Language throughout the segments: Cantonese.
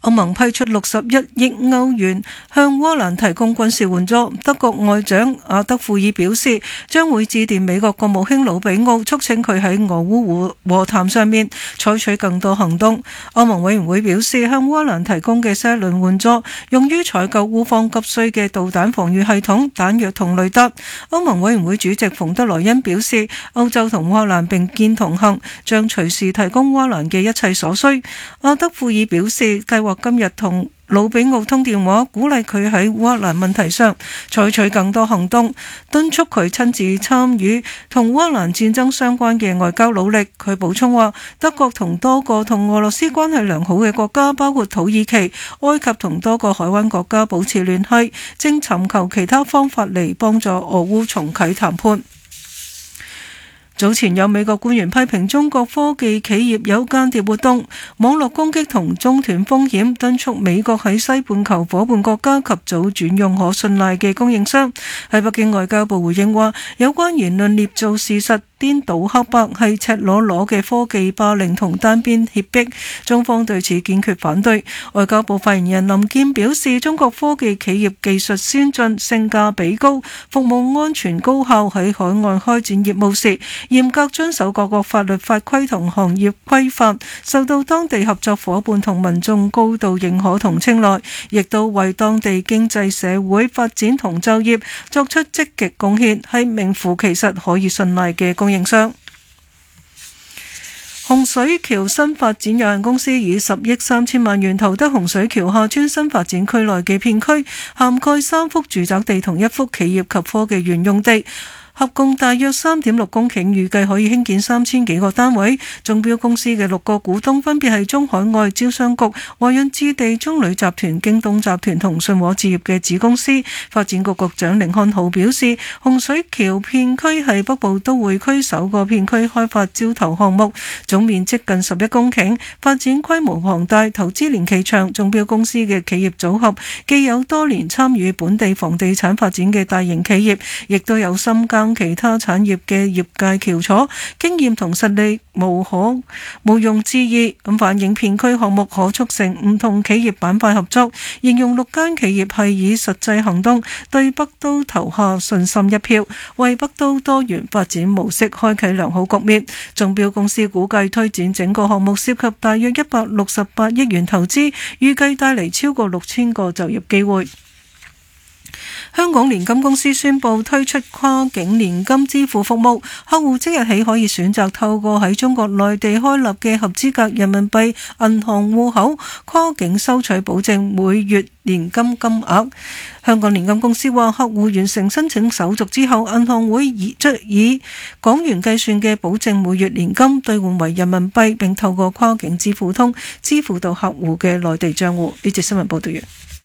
歐盟批出61億歐元向烏克蘭提供軍事援助。德國外長阿德庫爾表示，將會致電美國國務卿魯比奧，促請佢喺俄烏和談上面採取更多行動。歐盟委員會表示，向烏克蘭提供嘅新一輪援助用於採購烏方急需嘅導彈防禦系統、彈藥同雷達。歐盟委員會主席馮德萊恩表示，歐洲同烏克蘭並肩同行，將隨時提供烏克蘭嘅一切所需。阿德庫爾表示，計劃今日同魯比奧通電話，鼓勵佢喺烏克蘭問題上採取更多行動，敦促佢親自參與同烏克蘭戰爭相關嘅外交努力。佢補充話，德國同多個同俄羅斯關係良好嘅國家，包括土耳其、埃及同多個海灣國家保持聯繫，正尋求其他方法嚟幫助俄烏重啟談判。早前有美國官員批評中國科技企業有間諜活動、網絡攻擊同中斷風險，敦促美國喺西半球夥伴國家及早轉用可信賴嘅供應商。喺北京外交部回應話，有關言論捏造事實、顛倒黑白，係赤裸裸嘅科技霸凌同單邊脅迫，中方對此堅決反對。外交部發言人林健表示，中國科技企業技術先進、性價比高、服務安全高效，喺海外開展業務時嚴格遵守各國法律法規同行業規範，受到當地合作夥伴同民眾高度認可同青睞，亦都為當地經濟社會發展同就業作出積極貢獻，係名副其實可以信賴嘅供應商。洪水橋新發展有限公司以10億3千萬元投得洪水橋廈村新發展區內嘅片區，涵蓋3幅住宅地同1幅企業及科技園用地，合共大約3.6公頃，預計可以興建3000幾個單位。中標公司嘅6個股東分別係中海外招商局、華潤置地、中旅集團、京東集團同信和置業嘅子公司。發展局局長甯漢豪表示，洪水橋片區係北部都會區首個片區開發招投項目，總面積近11公頃，發展規模龐大，投資年期長。中標公司嘅企業組合既有多年參與本地房地產發展嘅大型企業，亦都有深耕其他產業嘅業界翹楚，經驗同實力無庸置疑，咁反映片區項目可促成唔同企業板塊合作。形容6間企業係以實際行動對北都投下信心一票，為北都多元發展模式開啟良好局面。中標公司估計推展整個項目涉及大約168億元投資，預計帶嚟超過6000個就業機會。香港年金公司宣布推出跨境年金支付服務，客戶即日起可以選擇透過喺中國內地開立嘅合資格人民幣銀行戶口，跨境收取保證每月年金金額。香港年金公司話，客戶完成申請手續之後，銀行會以港元計算嘅保證每月年金兌換為人民幣，並透過跨境支付通支付到客戶嘅內地賬戶。呢節新聞報道完。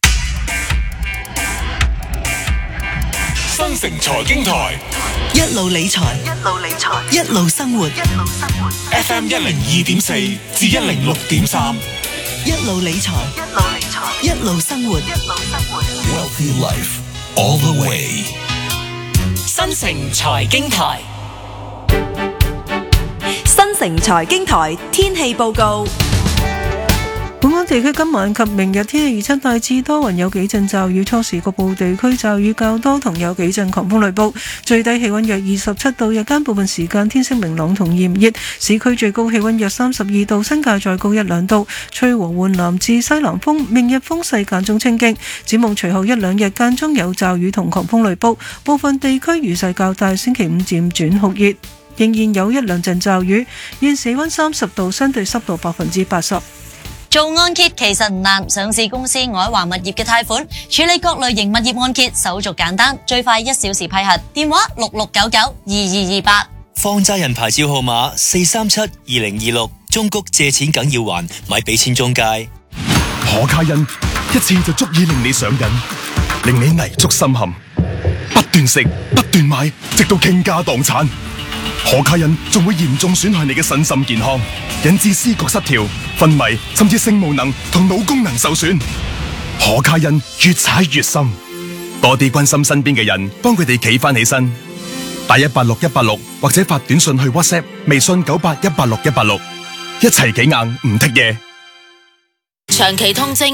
新城財經台一路理財，一路生活。 FM 102.4至106.3， 一路理財，一路生活。 Wealthy Life all the way。 新城財經台，新城財經台天氣報告。 本港地區今晚及明日天氣預測大致多雲，有幾陣驟雨，初時局部地區驟雨較多，同有幾陣狂風雷暴。最低氣溫約27度，日間部分時間天色明朗同炎熱，市區最高氣溫約32度，新界再高1-2度，吹和緩南至西南風。明日風勢間中清勁，展望隨後1-2日間中有驟雨同狂風雷暴，部分地區雨勢較大。星期5漸轉酷熱，仍然有1-2陣驟雨。現時氣溫30度，相對濕度80%。 做按揭其實唔難，上市公司愛華物業嘅貸款處理各類型物業按揭手續簡單，最快1小時批核。電話66992228。 放債人牌照號碼4372026。中谷借錢梗要還，咪俾錢中介。 可卡因一次就足以令你上癮，令你泥足深陷，不斷食不斷買，直到傾家蕩產。可卡因仲會嚴重損害你嘅身心健康，引致思覺失調、昏迷，甚至性無能同腦功能受損。可卡因越踩越深，多啲關心身邊嘅人，幫佢哋企返起身。打186186或者發短信去 WhatsApp、微信98186186，一齊企硬唔剔嘢。 長期痛症